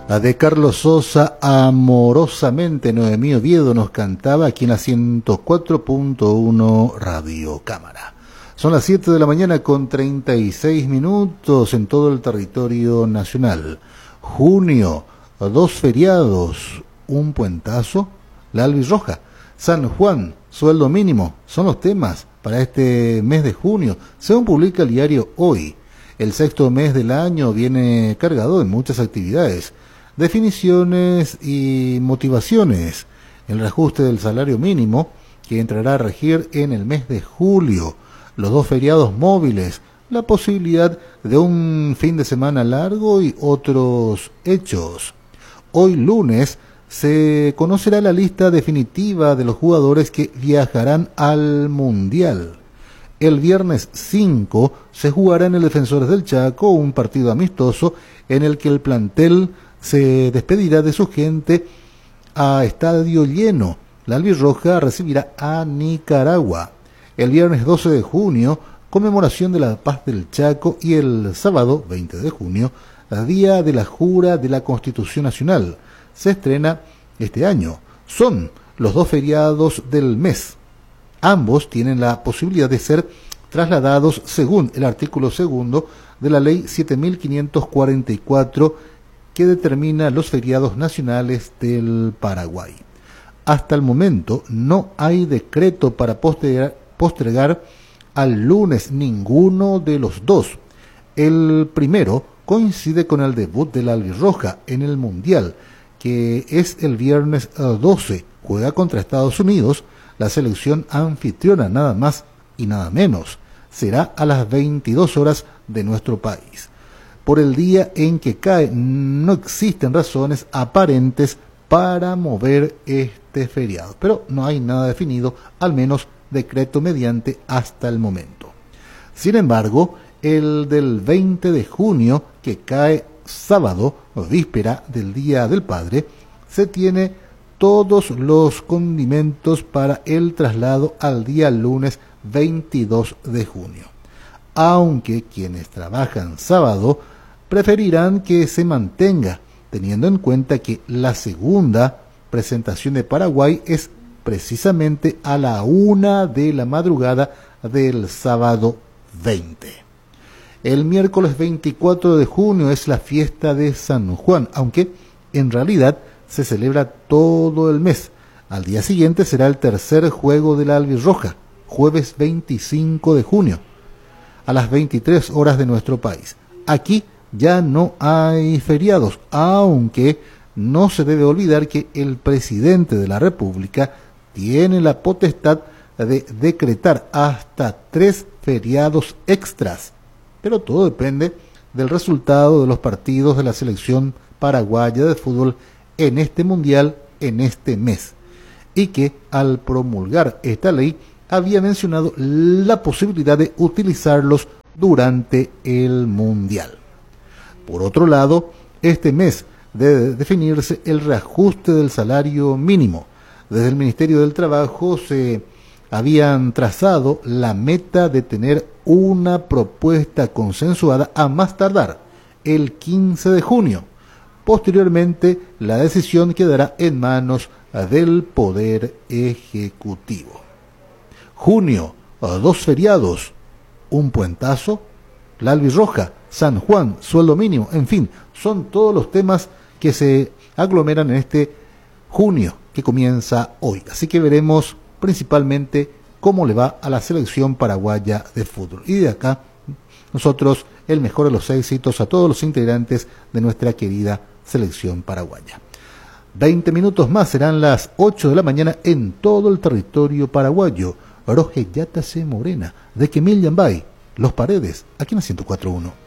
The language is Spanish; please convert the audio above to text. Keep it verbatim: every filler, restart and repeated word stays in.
La de Carlos Sosa, Amorosamente, Noemí Oviedo nos cantaba aquí en la ciento cuatro punto uno Radio Cámara. Son las siete de la mañana con treinta y seis minutos en todo el territorio nacional. Junio, dos feriados, un puentazo, la albirroja, San Juan, sueldo mínimo, son los temas para este mes de junio, según publica el diario Hoy. El sexto mes del año viene cargado de muchas actividades, definiciones y motivaciones. El reajuste del salario mínimo, que entrará a regir en el mes de julio, los dos feriados móviles, la posibilidad de un fin de semana largo y otros hechos. Hoy lunes se conocerá la lista definitiva de los jugadores que viajarán al Mundial. El viernes cinco se jugará en el Defensores del Chaco un partido amistoso en el que el plantel se despedirá de su gente a estadio lleno. La albirroja recibirá a Nicaragua. El viernes doce de junio, conmemoración de la paz del Chaco, y el sábado veinte de junio, día de la jura de la Constitución Nacional. Se estrena este año. Son los dos feriados del mes. Ambos tienen la posibilidad de ser trasladados según el artículo segundo de la ley siete mil quinientos cuarenta y cuatro, que determina los feriados nacionales del Paraguay. Hasta el momento no hay decreto para postergar, postergar al lunes ninguno de los dos. El primero coincide con el debut de la albirroja en el Mundial, que es el viernes doce. Juega contra Estados Unidos, la selección anfitriona, nada más y nada menos. Será a las veintidós horas de nuestro país. Por el día en que cae, no existen razones aparentes para mover este feriado, pero no hay nada definido, al menos decreto mediante hasta el momento. Sin embargo, el del veinte de junio, que cae sábado, víspera del Día del Padre, se tiene todos los condimentos para el traslado al día lunes veintidós de junio. Aunque quienes trabajan sábado preferirán que se mantenga, teniendo en cuenta que la segunda presentación de Paraguay es precisamente a la una de la madrugada del sábado veinte. El miércoles veinticuatro de junio es la fiesta de San Juan, aunque en realidad se celebra todo el mes. Al día siguiente será el tercer juego de la albirroja, jueves veinticinco de junio, a las veintitrés horas de nuestro país. Aquí ya no hay feriados, aunque no se debe olvidar que el presidente de la República tiene la potestad de decretar hasta tres feriados extras, pero todo depende del resultado de los partidos de la selección paraguaya de fútbol en este mundial, en este mes, y que al promulgar esta ley había mencionado la posibilidad de utilizarlos durante el mundial. Por otro lado, este mes debe definirse el reajuste del salario mínimo. Desde el Ministerio del Trabajo se habían trazado la meta de tener una propuesta consensuada a más tardar el quince de junio. Posteriormente, la decisión quedará en manos del Poder Ejecutivo. Junio, dos feriados, un puentazo, la albirroja, San Juan, sueldo mínimo, en fin, son todos los temas que se aglomeran en este junio que comienza hoy. Así que veremos principalmente cómo le va a la selección paraguaya de fútbol. Y de acá, nosotros, el mejor de los éxitos a todos los integrantes de nuestra querida selección paraguaya. veinte minutos más, serán las ocho de la mañana en todo el territorio paraguayo. Roge Yatase Morena, de Quemil Yambay, Los Paredes, aquí en la ciento cuatro punto uno.